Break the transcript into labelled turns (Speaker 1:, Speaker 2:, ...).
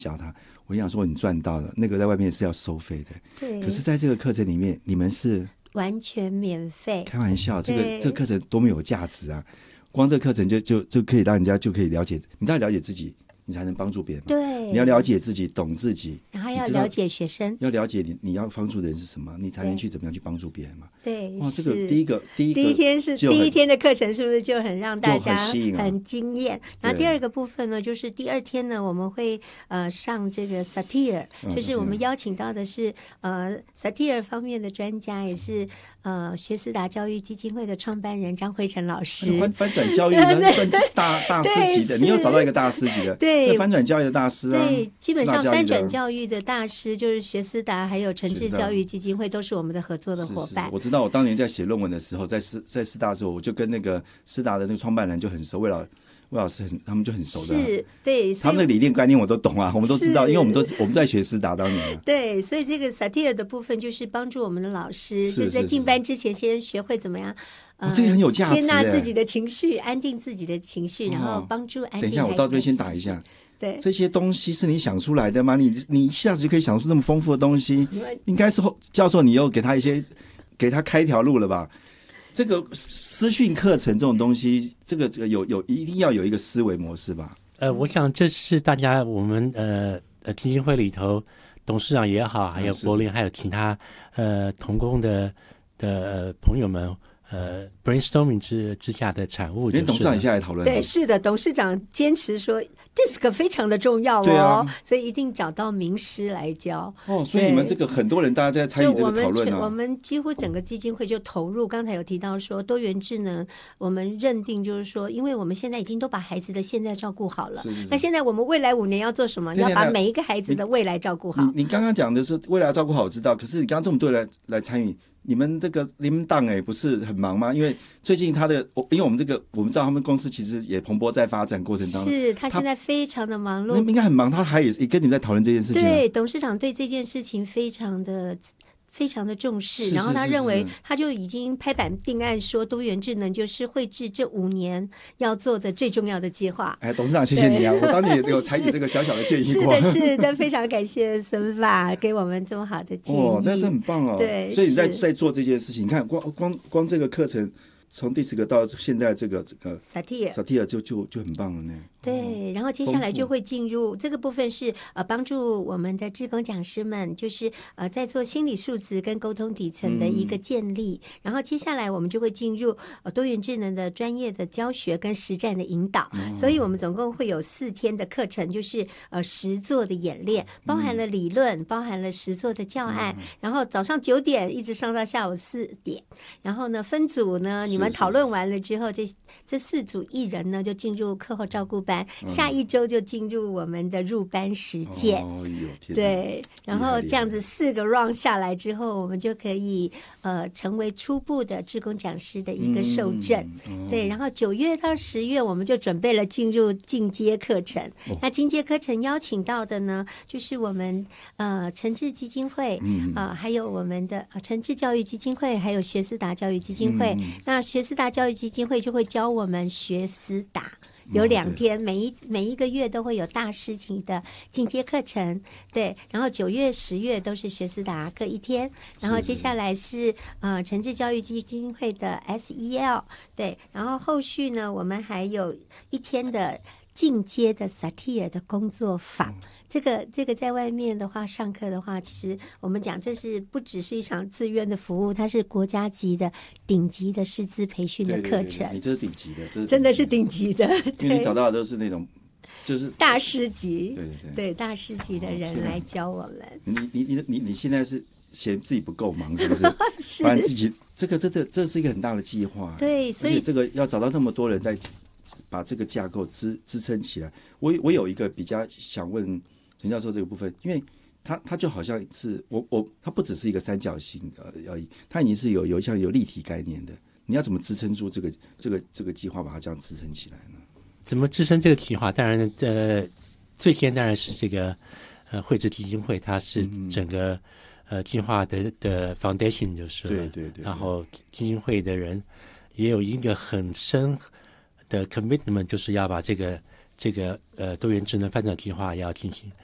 Speaker 1: 教他，我想说你赚到了，那个在外面是要收费的。
Speaker 2: 对，
Speaker 1: 可是在这个课程里面，你们是
Speaker 2: 完全免费。
Speaker 1: 开玩笑，这个课程多么有价值啊！光这个课程就可以让人家就可以了解，你当然了解自己，你才能帮助别人嘛。
Speaker 2: 对，
Speaker 1: 你要了解自己，懂自己，
Speaker 2: 然后要了解学生，
Speaker 1: 要了解你要帮助的人是什么，你才能去怎么样去帮助别人嘛。
Speaker 2: 对，
Speaker 1: 哇，这个第一
Speaker 2: 天的课程是不是就很让大家很惊艳？然后第二个部分呢，就是第二天呢，我们会上这个 Satir， 就是我们邀请到的是Satir 方面的专家，也是学思达教育基金会的创办人张慧成老师。
Speaker 1: 翻转教育的算大师级的，你又找到一个大师级的，
Speaker 2: 对，
Speaker 1: 翻转教育的大师啊。
Speaker 2: 对，基本上翻转教育的大师就是学思达还有诚志教育基金会都是我们的合作的伙伴。
Speaker 1: 我知道，我当年在写论文的时候，在师大的时候，我就跟那个师达的那个创办人就很熟，魏老师他们就很熟的。
Speaker 2: 是，对，
Speaker 1: 他们的理念观念我都懂啊，我们都知道，因为我们在学师达当年。
Speaker 2: 对，所以这个 Satir 的部分就是帮助我们的老师，就是在进班之前先学会怎么样。
Speaker 1: 这个很有价值，
Speaker 2: 接纳自己的情绪，安定自己的情绪，然后帮助安定。
Speaker 1: 等一下，我到这边先打一下。
Speaker 2: 对，
Speaker 1: 这些东西是你想出来的吗？你一下子就可以想出那么丰富的东西，应该是教授你又给他开一条路了吧？这个私讯课程这种东西，这个有一定要有一个思维模式吧？
Speaker 3: 我想这是我们基金会里头董事长也好，还有柏林，还有其他同工的朋友们。brainstorming 之下的产物，
Speaker 1: 连董事长也下来讨论。
Speaker 2: 对，是的，董事长坚持说 DISC 非常的重要哦，所以一定找到名师来教。
Speaker 1: 所以你们这个很多人大家在参与这个讨论啊。
Speaker 2: 我们几乎整个基金会就投入，刚才有提到说多元智能，我们认定就是说，因为我们现在已经都把孩子的现在照顾好了，那现在我们未来5年要做什么？要把每一个孩子的未来照顾好。
Speaker 1: 你刚刚讲的是未来照顾好，我知道，可是你刚刚这么多人来参与。你们这个领导不是很忙吗？因为最近因为我们知道他们公司其实也蓬勃在发展过程当中，
Speaker 2: 是他现在非常的忙碌，
Speaker 1: 应该很忙。他也跟你们在讨论这件事情。
Speaker 2: 对，董事长对这件事情非常的重视，然后他认为他就已经拍板定案说多元智能就是绘制这5年要做的最重要的计划。
Speaker 1: 董事长谢谢你啊，我当年也有参与这个小小的建议过。
Speaker 2: 是的，非常感谢孙爸给我们这么好的建议。
Speaker 1: 那这很棒哦。
Speaker 2: 对，
Speaker 1: 所以你在做这件事情，你看光这个课程从第10个到现在这个Satir 就很棒了呢。
Speaker 2: 对，然后接下来就会进入这个部分是帮助我们的志工讲师们，就是在做心理素质跟沟通底层的一个建立。然后接下来我们就会进入多元智能的专业的教学跟实战的引导。所以我们总共会有4天的课程，就是实作的演练，包含了理论，包含了实作的教案。然后早上9点一直上到下午4点，然后呢分组呢，你们讨论完了之后，这4组1人呢就进入课后照顾班。下一周就进入我们的入班实践。对，然后这样子4个 round 下来之后，我们就可以成为初步的志工讲师的一个受证。对，然后9月到10月我们就准备了进入进阶课程。那进阶课程邀请到的呢，就是我们诚志基金会还有我们的诚志教育基金会，还有学思达教育基金会。那学思达教育基金会就会教我们学思达。有2天，每一个月都会有大师级的进阶课程。对，然后9月、10月都是学思达各1天，然后接下来是诚志教育基金会的 SEL。对，然后后续呢，我们还有1天的进阶的 Satir 的工作坊。这个在外面的话，上课的话，其实我们讲这是不只是一场自愿的服务，它是国家级的顶级的师资培训的课程。
Speaker 1: 你这是顶级的，这是
Speaker 2: 真的是顶级的，
Speaker 1: 因为你找到的都是那种就是
Speaker 2: 大师级，
Speaker 1: 对
Speaker 2: 大师级的人来教我们。
Speaker 1: 你现在是嫌自己不够忙，是不是？
Speaker 2: 是，
Speaker 1: 反正自己这是一个很大的计划。
Speaker 2: 对，所以
Speaker 1: 这个要找到那么多人在把这个架构支撑起来。我有一个比较想问陈教授这个部分，因为他就好像是他不只是一个三角形而已，他已经是有立体概念的。你要怎么支撑住这个计划，把它这样支撑起来呢？
Speaker 3: 怎么支撑这个计划？当然，最先当然是这个绘制基金会，它是整个计划的 foundation 就是了。
Speaker 1: 对。
Speaker 3: 然后基金会的人也有一个很深的 commitment， 就是要把这个多元智能发展计划要进行。